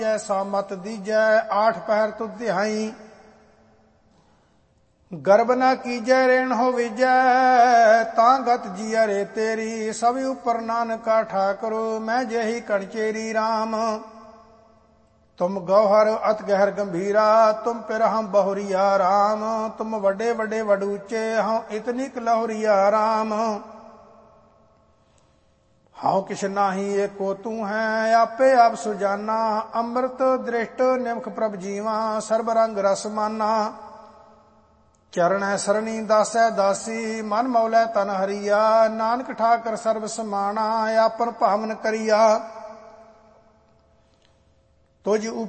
सामत दीजै 8 पहर तुध तिहाई। गर्भ न कीजै रेण हो विजै तां गत जिया रे तेरी। सब उपर नानका ठाकुर मैं जेही कणचेरी राम। तुम गौहर अत गहर गंभीरा तुम पिर हम बहुरिया राम। तुम वड्डे वड्डे वडूचे हम इतनिक लहुरिया राम। हाँ किश नाही एको तू है आपे आप सुजाना। अमृत दृष्ट निमख प्रभ जीवा सर्ब रंग रस माना। चरण सरणी दासै दासी मन मौलै तन हरिया। नानक ठाकर सर्ब समाना आपन भावन करिया। तुझ